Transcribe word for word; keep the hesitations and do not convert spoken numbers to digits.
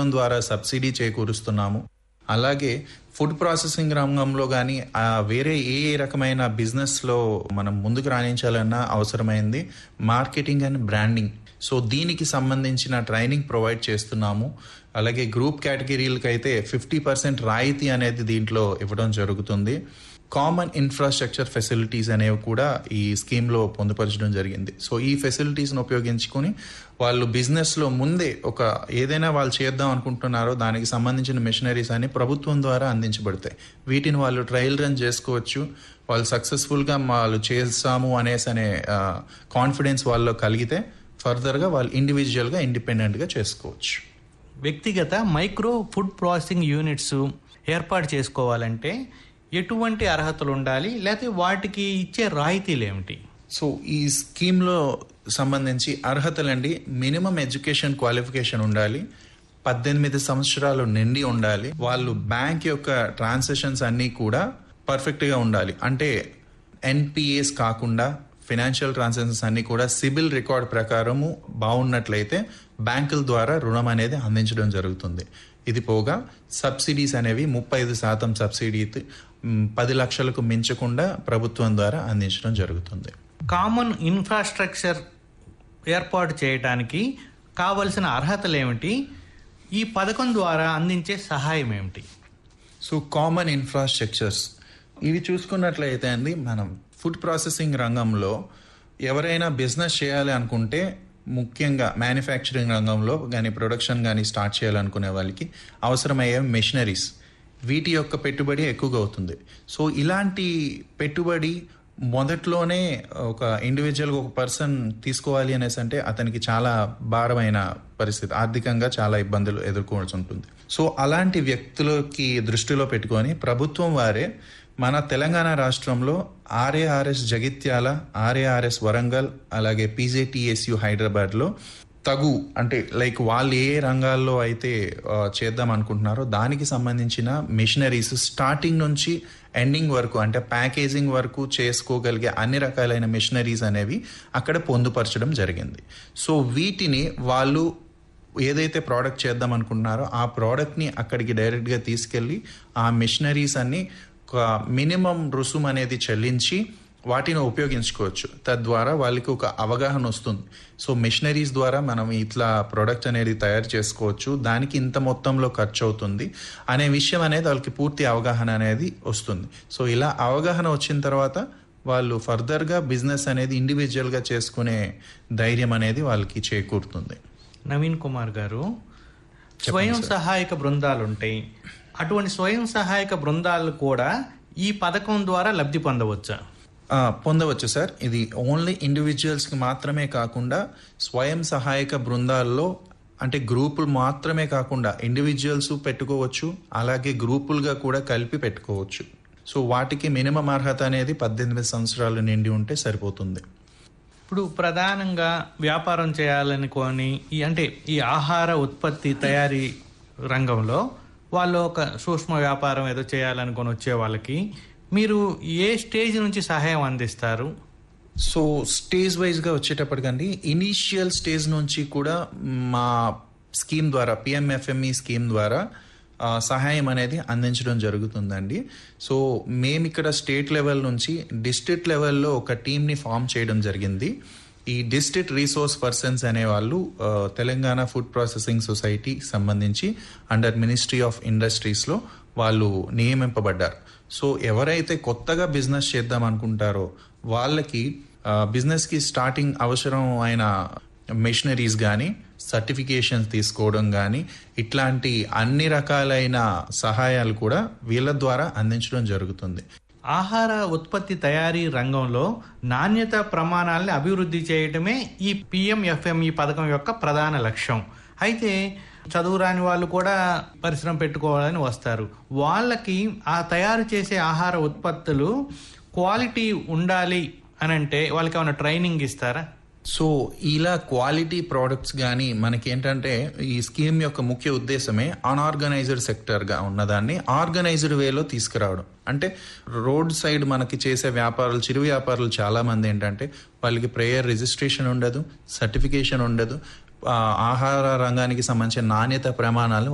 ప్రభుత్వం ద్వారా సబ్సిడీ చేకూరుస్తున్నాము. అలాగే ఫుడ్ ప్రాసెసింగ్ రంగంలో కానీ వేరే ఏ ఏ రకమైన బిజినెస్లో మనం ముందుకు రాణించాలన్నా అవసరమైంది మార్కెటింగ్ అండ్ బ్రాండింగ్. సో దీనికి సంబంధించిన ట్రైనింగ్ ప్రొవైడ్ చేస్తున్నాము. అలాగే గ్రూప్ కేటగిరీలకు అయితే ఫిఫ్టీ పర్సెంట్ రాయితీ అనేది దీంట్లో ఇవ్వడం జరుగుతుంది. కామన్ ఇన్ఫ్రాస్ట్రక్చర్ ఫెసిలిటీస్ అనేవి కూడా ఈ స్కీమ్లో పొందుపరచడం జరిగింది. సో ఈ ఫెసిలిటీస్ని ఉపయోగించుకొని వాళ్ళు బిజినెస్లో ముందే ఒక ఏదైనా వాళ్ళు చేద్దాం అనుకుంటున్నారో దానికి సంబంధించిన మెషినరీస్ అని ప్రభుత్వం ద్వారా అందించబడతాయి. వీటిని వాళ్ళు ట్రయల్ రన్ చేసుకోవచ్చు. వాళ్ళు సక్సెస్ఫుల్గా వాళ్ళు చేస్తాము అనేసి అనే కాన్ఫిడెన్స్ వాళ్ళలో కలిగితే ఫర్దర్గా వాళ్ళు ఇండివిజువల్గా ఇండిపెండెంట్గా చేసుకోవచ్చు. వ్యక్తిగత మైక్రో ఫుడ్ ప్రాసెసింగ్ యూనిట్స్ ఏర్పాటు చేసుకోవాలంటే ఎటువంటి అర్హతలు ఉండాలి, లేకపోతే వాటికి ఇచ్చే రాయితీలు ఏమిటి? సో ఈ స్కీమ్లో సంబంధించి అర్హతలండి, మినిమం ఎడ్యుకేషన్ క్వాలిఫికేషన్ ఉండాలి, పద్దెనిమిది సంవత్సరాలు నిండి ఉండాలి, వాళ్ళు బ్యాంక్ యొక్క ట్రాన్సాక్షన్స్ అన్నీ కూడా పర్ఫెక్ట్గా ఉండాలి. అంటే ఎన్పిఎస్ కాకుండా ఫైనాన్షియల్ ట్రాన్సాక్షన్స్ అన్నీ కూడా సిబిల్ రికార్డ్ ప్రకారము బాగున్నట్లయితే బ్యాంకుల ద్వారా రుణం అనేది అందించడం జరుగుతుంది. ఇది పోగా సబ్సిడీస్ అనేవి ముప్పై ఐదు శాతం సబ్సిడీ పది లక్షలకు మించకుండా ప్రభుత్వం ద్వారా అందించడం జరుగుతుంది. కామన్ ఇన్ఫ్రాస్ట్రక్చర్ ఏర్పాటు చేయడానికి కావలసిన అర్హతలు ఏమిటి? ఈ పథకం ద్వారా అందించే సహాయం ఏమిటి? సో కామన్ ఇన్ఫ్రాస్ట్రక్చర్స్ ఇవి చూసుకున్నట్లయితే అండి, మనం ఫుడ్ ప్రాసెసింగ్ రంగంలో ఎవరైనా బిజినెస్ చేయాలి అనుకుంటే ముఖ్యంగా మ్యానుఫ్యాక్చరింగ్ రంగంలో కానీ ప్రొడక్షన్ కానీ స్టార్ట్ చేయాలనుకునే వాళ్ళకి అవసరమయ్యే మెషినరీస్, వీటి యొక్క పెట్టుబడి ఎక్కువగా అవుతుంది. సో ఇలాంటి పెట్టుబడి మొదట్లోనే ఒక ఇండివిజువల్గా ఒక పర్సన్ తీసుకోవాలి అనేసి అంటే అతనికి చాలా భారమైన పరిస్థితి, ఆర్థికంగా చాలా ఇబ్బందులు ఎదుర్కోవాల్సి ఉంటుంది. సో అలాంటి వ్యక్తులకి దృష్టిలో పెట్టుకొని ప్రభుత్వం వారే మన తెలంగాణ రాష్ట్రంలో ఆర్ఏఆర్ఎస్ జగిత్యాల, ఆర్ఏఆర్ఎస్ వరంగల్, అలాగే పీజేటీఎస్యు హైదరాబాద్లో తగు అంటే లైక్ వాళ్ళు ఏ రంగాల్లో అయితే చేద్దాం అనుకుంటున్నారో దానికి సంబంధించిన మిషనరీస్ స్టార్టింగ్ నుంచి ఎండింగ్ వరకు అంటే ప్యాకేజింగ్ వరకు చేసుకోగలిగే అన్ని రకాలైన మిషనరీస్ అనేవి అక్కడ పొందుపరచడం జరిగింది. సో వీటిని వాళ్ళు ఏదైతే ప్రోడక్ట్ చేద్దాం అనుకుంటున్నారో ఆ ప్రోడక్ట్ని అక్కడికి డైరెక్ట్గా తీసుకెళ్ళి ఆ మిషనరీస్ అన్ని ఒక మినిమం రుసుము అనేది చెల్లించి వాటిని ఉపయోగించుకోవచ్చు. తద్వారా వాళ్ళకి ఒక అవగాహన వస్తుంది. సో మిషనరీస్ ద్వారా మనం ఇట్లా ప్రోడక్ట్ అనేది తయారు చేసుకోవచ్చు, దానికి ఇంత మొత్తంలో ఖర్చు అవుతుంది అనే విషయం అనేది వాళ్ళకి పూర్తి అవగాహన అనేది వస్తుంది. సో ఇలా అవగాహన వచ్చిన తర్వాత వాళ్ళు ఫర్దర్గా బిజినెస్ అనేది ఇండివిజువల్గా చేసుకునే ధైర్యం అనేది వాళ్ళకి చేకూరుతుంది. నవీన్ కుమార్ గారు, స్వయం సహాయక బృందాలు ఉంటాయి. అటువంటి స్వయం సహాయక బృందాలు కూడా ఈ పథకం ద్వారా లబ్ధి పొందవచ్చా? పొందవచ్చు సార్. ఇది ఓన్లీ ఇండివిజువల్స్కి మాత్రమే కాకుండా స్వయం సహాయక బృందాల్లో అంటే గ్రూపులు మాత్రమే కాకుండా ఇండివిజువల్స్ పెట్టుకోవచ్చు, అలాగే గ్రూపులుగా కూడా కలిపి పెట్టుకోవచ్చు. సో వాటికి మినిమం అర్హత అనేది పద్దెనిమిది సంవత్సరాలు నిండి ఉంటే సరిపోతుంది. ఇప్పుడు ప్రధానంగా వ్యాపారం చేయాలనుకొని ఈ అంటే ఈ ఆహార ఉత్పత్తి తయారీ రంగంలో వాళ్ళు ఒక సూక్ష్మ వ్యాపారం ఏదో చేయాలనుకొని వచ్చే వాళ్ళకి మీరు ఏ స్టేజ్ నుంచి సహాయం అందిస్తారు? సో స్టేజ్ వైజ్గా వచ్చేటప్పటికండి ఇనీషియల్ స్టేజ్ నుంచి కూడా మా స్కీమ్ ద్వారా పిఎంఎఫ్ఎంఈ స్కీమ్ ద్వారా సహాయం అనేది అందించడం జరుగుతుందండి. సో మేము ఇక్కడ స్టేట్ లెవెల్ నుంచి డిస్ట్రిక్ట్ లెవెల్లో ఒక టీమ్ని ఫామ్ చేయడం జరిగింది. ఈ డిస్ట్రిక్ట్ రీసోర్స్ పర్సన్స్ అనేవాళ్ళు తెలంగాణ ఫుడ్ ప్రాసెసింగ్ సొసైటీ సంబంధించి అండర్ మినిస్ట్రీ ఆఫ్ ఇండస్ట్రీస్లో వాళ్ళు నియమింపబడ్డారు. సో ఎవరైతే కొత్తగా బిజినెస్ చేద్దాం అనుకుంటారో వాళ్ళకి బిజినెస్కి స్టార్టింగ్ అవసరం అయిన మెషినరీస్ కానీ సర్టిఫికేషన్స్ తీసుకోవడం కానీ ఇట్లాంటి అన్ని రకాలైన సహాయాలు కూడా వీళ్ళ ద్వారా అందించడం జరుగుతుంది. ఆహార ఉత్పత్తి తయారీ రంగంలో నాణ్యత ప్రమాణాలని అభివృద్ధి చేయటమే ఈ పిఎంఎఫ్ఎంఈ పథకం యొక్క ప్రధాన లక్ష్యం. అయితే చదువు రాని వాళ్ళు కూడా పరిశ్రమ పెట్టుకోవాలని వస్తారు. వాళ్ళకి ఆ తయారు చేసే ఆహార ఉత్పత్తులు క్వాలిటీ ఉండాలి అని అంటే వాళ్ళకి ఏమైనా ట్రైనింగ్ ఇస్తారా? సో ఇలా క్వాలిటీ ప్రోడక్ట్స్ కానీ మనకి ఏంటంటే ఈ స్కీమ్ యొక్క ముఖ్య ఉద్దేశమే అన్ఆర్గనైజ్డ్ సెక్టర్గా ఉన్నదాన్ని ఆర్గనైజ్డ్ వేలో తీసుకురావడం. అంటే రోడ్ సైడ్ మనకి చేసే వ్యాపారులు, చిరు వ్యాపారులు చాలా మంది ఏంటంటే వాళ్ళకి ప్రేయర్ రిజిస్ట్రేషన్ ఉండదు, సర్టిఫికేషన్ ఉండదు, ఆహార రంగానికి సంబంధించిన నాణ్యత ప్రమాణాలు